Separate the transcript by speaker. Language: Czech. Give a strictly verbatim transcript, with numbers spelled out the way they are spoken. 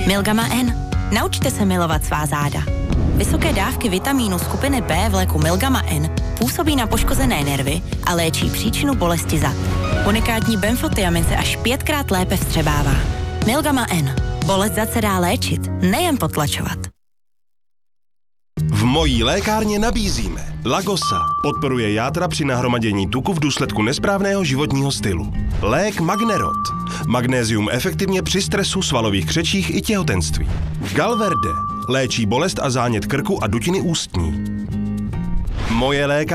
Speaker 1: Milgama N. Naučte se milovat svá záda. Vysoké dávky vitamínu skupiny B v léku Milgama N působí na poškozené nervy a léčí příčinu bolesti zad. Unikátní benfotiamin se až pětkrát lépe vstřebává. Milgama N. Bolest zad se dá léčit, nejen potlačovat.
Speaker 2: V mojí lékárně nabízíme Lagosa. Podporuje játra při nahromadění tuku v důsledku nesprávného životního stylu. Lék Magnerot. Magnézium efektivně při stresu, svalových křečích i těhotenství. Galverde. Léčí bolest a zánět krku a dutiny ústní. Moje lékárně